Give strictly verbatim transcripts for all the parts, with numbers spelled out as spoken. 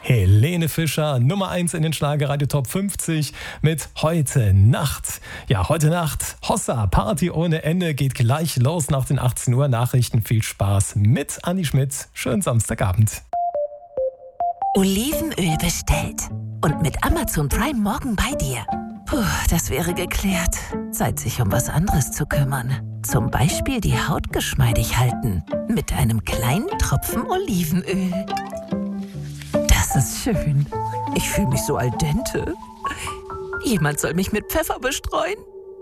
Helene Fischer, Nummer eins in den Schlagerradio Top fünfzig mit Heute Nacht. Ja, heute Nacht, Hossa, Party ohne Ende, geht gleich los nach den achtzehn Uhr Nachrichten. Viel Spaß mit Andi Schmidt. Schönen Samstagabend. Olivenöl bestellt. Und mit Amazon Prime morgen bei dir. Puh, das wäre geklärt. Zeit, sich um was anderes zu kümmern. Zum Beispiel die Haut geschmeidig halten. Mit einem kleinen Tropfen Olivenöl. Das ist schön. Ich fühle mich so al dente. Jemand soll mich mit Pfeffer bestreuen.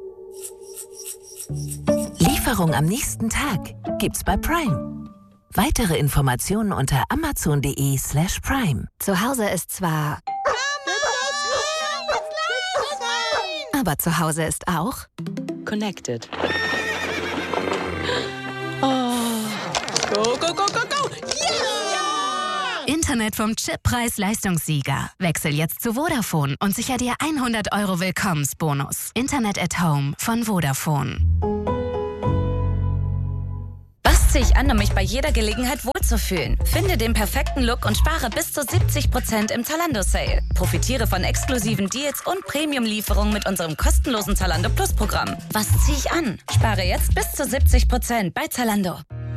Lieferung am nächsten Tag gibt's bei Prime. Weitere Informationen unter amazon.de slash prime. Zu Hause ist zwar... Aber zu Hause ist auch... Connected. Oh. Go, go, go, go, go! Yeah! Internet vom Chip-Preis-Leistungssieger. Wechsel jetzt zu Vodafone und sicher dir hundert Euro Willkommensbonus. Internet at Home von Vodafone. Was ziehe ich an, um mich bei jeder Gelegenheit wohlzufühlen? Finde den perfekten Look und spare bis zu siebzig Prozent im Zalando-Sale. Profitiere von exklusiven Deals und Premium-Lieferungen mit unserem kostenlosen Zalando Plus-Programm. Was ziehe ich an? Spare jetzt bis zu siebzig Prozent bei Zalando.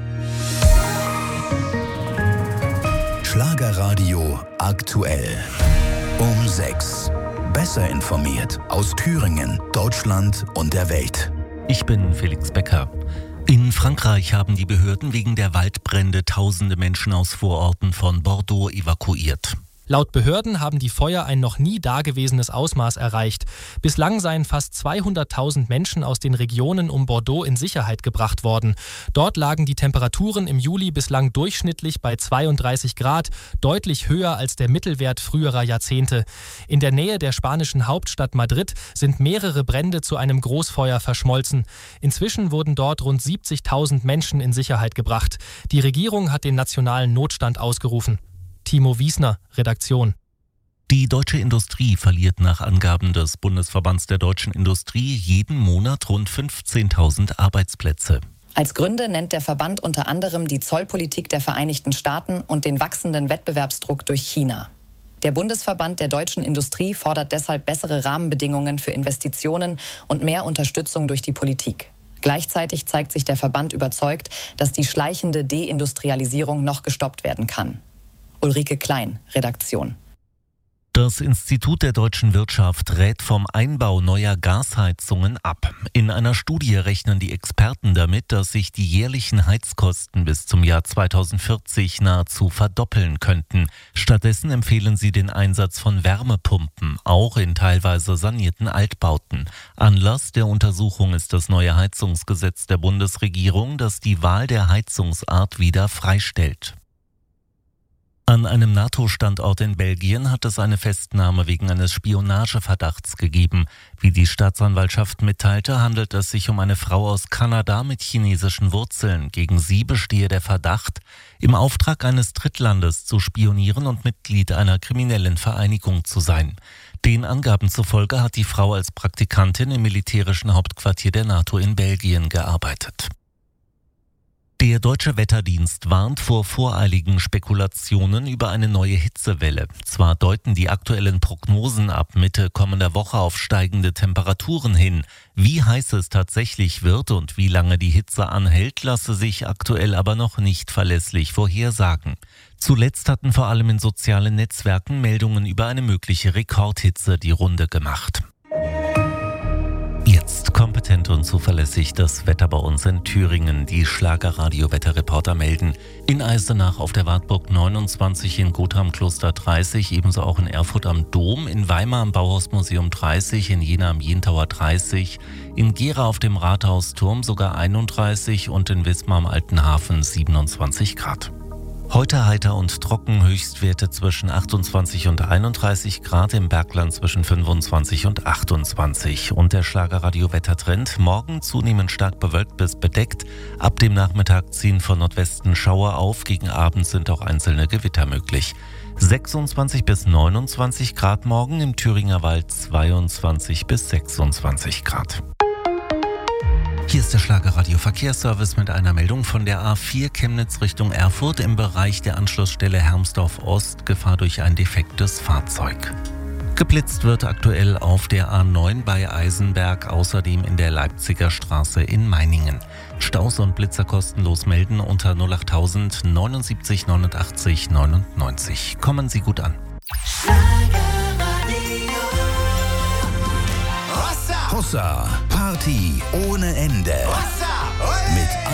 Schlagerradio aktuell. Um sechs. Besser informiert aus Thüringen, Deutschland und der Welt. Ich bin Felix Becker. In Frankreich haben die Behörden wegen der Waldbrände tausende Menschen aus Vororten von Bordeaux evakuiert. Laut Behörden haben die Feuer ein noch nie dagewesenes Ausmaß erreicht. Bislang seien fast zweihunderttausend Menschen aus den Regionen um Bordeaux in Sicherheit gebracht worden. Dort lagen die Temperaturen im Juli bislang durchschnittlich bei zweiunddreißig Grad, deutlich höher als der Mittelwert früherer Jahrzehnte. In der Nähe der spanischen Hauptstadt Madrid sind mehrere Brände zu einem Großfeuer verschmolzen. Inzwischen wurden dort rund siebzigtausend Menschen in Sicherheit gebracht. Die Regierung hat den nationalen Notstand ausgerufen. Timo Wiesner, Redaktion. Die deutsche Industrie verliert nach Angaben des Bundesverbands der deutschen Industrie jeden Monat rund fünfzehntausend Arbeitsplätze. Als Gründe nennt der Verband unter anderem die Zollpolitik der Vereinigten Staaten und den wachsenden Wettbewerbsdruck durch China. Der Bundesverband der deutschen Industrie fordert deshalb bessere Rahmenbedingungen für Investitionen und mehr Unterstützung durch die Politik. Gleichzeitig zeigt sich der Verband überzeugt, dass die schleichende Deindustrialisierung noch gestoppt werden kann. Ulrike Klein, Redaktion. Das Institut der deutschen Wirtschaft rät vom Einbau neuer Gasheizungen ab. In einer Studie rechnen die Experten damit, dass sich die jährlichen Heizkosten bis zum Jahr zweitausendvierzig nahezu verdoppeln könnten. Stattdessen empfehlen sie den Einsatz von Wärmepumpen, auch in teilweise sanierten Altbauten. Anlass der Untersuchung ist das neue Heizungsgesetz der Bundesregierung, das die Wahl der Heizungsart wieder freistellt. An einem NATO-Standort in Belgien hat es eine Festnahme wegen eines Spionageverdachts gegeben. Wie die Staatsanwaltschaft mitteilte, handelt es sich um eine Frau aus Kanada mit chinesischen Wurzeln. Gegen sie bestehe der Verdacht, im Auftrag eines Drittlandes zu spionieren und Mitglied einer kriminellen Vereinigung zu sein. Den Angaben zufolge hat die Frau als Praktikantin im militärischen Hauptquartier der NATO in Belgien gearbeitet. Der Deutsche Wetterdienst warnt vor voreiligen Spekulationen über eine neue Hitzewelle. Zwar deuten die aktuellen Prognosen ab Mitte kommender Woche auf steigende Temperaturen hin. Wie heiß es tatsächlich wird und wie lange die Hitze anhält, lasse sich aktuell aber noch nicht verlässlich vorhersagen. Zuletzt hatten vor allem in sozialen Netzwerken Meldungen über eine mögliche Rekordhitze die Runde gemacht. Jetzt kompetent und zuverlässig das Wetter bei uns in Thüringen. Die Schlagerradio-Wetterreporter melden: in Eisenach auf der Wartburg neunundzwanzig, in Gotha-am-Kloster dreißig, ebenso auch in Erfurt am Dom, in Weimar am Bauhausmuseum dreißig, in Jena am Jentauer dreißig, in Gera auf dem Rathausturm sogar einunddreißig und in Wismar am Alten Hafen siebenundzwanzig Grad. Heute heiter und trocken, Höchstwerte zwischen achtundzwanzig und einunddreißig Grad, im Bergland zwischen fünfundzwanzig und achtundzwanzig. Und der Schlagerradio-Wettertrend: morgen zunehmend stark bewölkt bis bedeckt. Ab dem Nachmittag ziehen von Nordwesten Schauer auf, gegen Abend sind auch einzelne Gewitter möglich. sechsundzwanzig bis neunundzwanzig Grad morgen, im Thüringer Wald zweiundzwanzig bis sechsundzwanzig Grad. Hier ist der Schlagerradio Verkehrsservice mit einer Meldung von der A vier Chemnitz Richtung Erfurt im Bereich der Anschlussstelle Hermsdorf Ost. Gefahr durch ein defektes Fahrzeug. Geblitzt wird aktuell auf der A neun bei Eisenberg, außerdem in der Leipziger Straße in Meiningen. Staus und Blitzer kostenlos melden unter null acht null null neun sieben neun acht neunundneunzig. Kommen Sie gut an. Hossa, Party ohne Ende. Mit